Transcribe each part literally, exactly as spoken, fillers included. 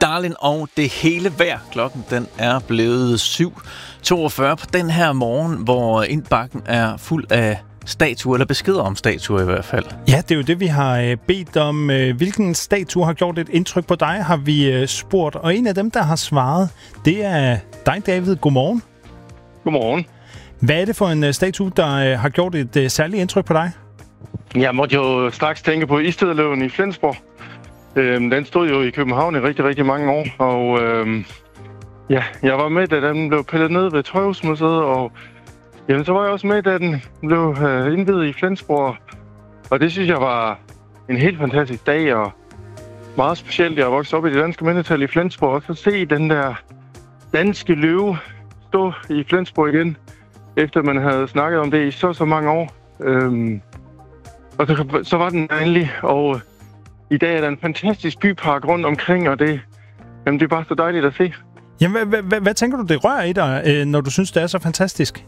Darling og det hele værd. Klokken den er blevet syv toogfyrre på den her morgen, hvor indbakken er fuld af statuer, eller beskeder om statuer i hvert fald. Ja, det er jo det, vi har bedt om. Hvilken statue har gjort et indtryk på dig, har vi spurgt. Og en af dem, der har svaret, det er dig, David. Godmorgen. Godmorgen. Hvad er det for en statue, der har gjort et særligt indtryk på dig? Jeg måtte jo straks tænke på Istedløven i Flensborg. Øhm, den stod jo i København i rigtig, rigtig mange år, og øhm, ja, jeg var med, da den blev pillet ned ved Tøjhusmuseet, og jamen, så var jeg også med, da den blev øh, indviet i Flensborg, og det synes jeg var en helt fantastisk dag, og meget specielt. Jeg voksede op i det danske mindretal i Flensborg, og så se den der danske løve stå i Flensborg igen, efter man havde snakket om det i så så mange år. Øhm, og så, så var den endelig, og i dag er der en fantastisk bypark rundt omkring, og det, jamen, det er bare så dejligt at se. Jamen, hvad, hvad, hvad, hvad tænker du, det rører i dig, når du synes, det er så fantastisk?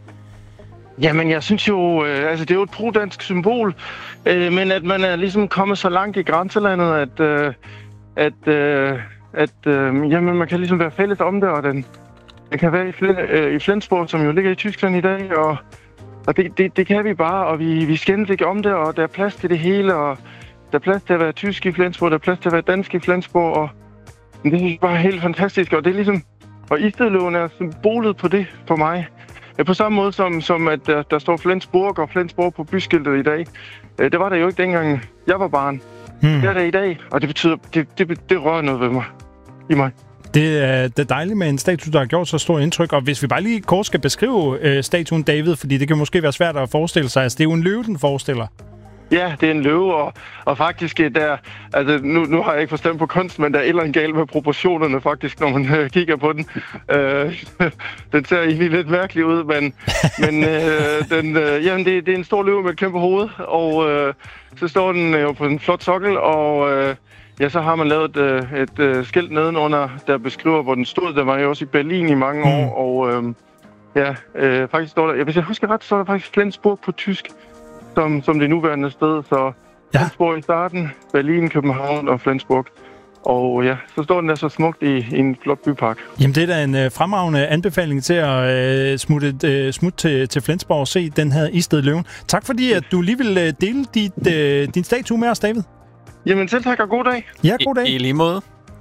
Jamen, jeg synes jo, øh, altså det er jo et pro-dansk symbol, øh, men at man er ligesom kommet så langt i grænselandet, at, øh, at, øh, at øh, jamen, man kan ligesom være fælles om det, og den, den kan være i, Fl- øh, i Flensborg, som jo ligger i Tyskland i dag, og, og det, det, det kan vi bare, og vi, vi skændes ikke om det, og der er plads til det hele, og der er plads til at være tysk i Flensborg, der er plads til at være dansk i Flensborg, og det er bare helt fantastisk, og det er ligesom, og Istedløven er symbolet på det for mig. På samme måde som, som at der, der står Flensborg og Flensborg på byskiltet i dag. Det var der jo ikke dengang jeg var barn. Hmm. Det er det i dag, og det betyder, det, det, det rører noget ved mig, i mig. Det er, det er dejligt med en statue, der har gjort så stort indtryk. Og hvis vi bare lige kort skal beskrive øh, statuen David, fordi det kan måske være svært at forestille sig. Altså, det er jo en løve, den forestiller. Ja, det er en løve, og, og faktisk der, altså nu, nu har jeg ikke forstand på kunst, men der er et eller andet galt med proportionerne faktisk, når man øh, kigger på den. Øh, den ser egentlig lidt mærkelig ud, men, men øh, den, øh, jamen, det, det er en stor løve med et kæmpe hoved, og øh, så står den jo på en flot sokkel, og øh, ja, så har man lavet et, et, et skilt nedenunder, der beskriver, hvor den stod. Der var jo også i Berlin i mange år, mm. og øh, ja, øh, faktisk står der, hvis jeg husker ret, så er der faktisk Flensborg på tysk. Som, som det nuværende sted, så ja. Flensborg i starten, Berlin, København og Flensborg. Og ja, så står den der så smukt i, i en flot bypark. Jamen det er da en øh, fremragende anbefaling til at øh, smutte øh, smut til, til Flensborg og se den her Istedløven. Tak fordi, at du lige vil øh, dele dit, øh, din statue med os, David. Jamen selv tak, og god dag. Ja, god dag. I, i lige måde.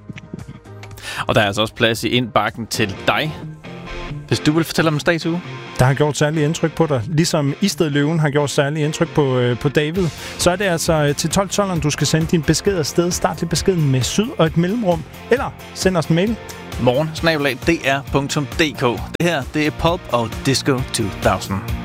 Og der er altså også plads i indbakken til dig, hvis du vil fortælle om en statue. Der har gjort særlig indtryk på dig. Ligesom Istedløven har gjort særlig indtryk på, øh, på David. Så er det altså til tolv tolv, du skal sende din besked afsted. Start lige beskeden med syd og et mellemrum. Eller send os en mail. morgen snabel-a d r punktum d k. Det her, det er Pulp og Disco to tusind.